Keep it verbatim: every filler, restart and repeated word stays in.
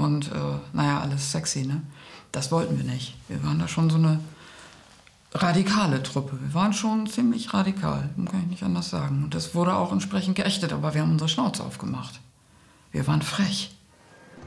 und äh, naja, alles sexy, ne? Das wollten wir nicht. Wir waren da schon so eine radikale Truppe. Wir waren schon ziemlich radikal, kann ich nicht anders sagen. Und das wurde auch entsprechend geächtet, aber wir haben unsere Schnauze aufgemacht. Wir waren frech.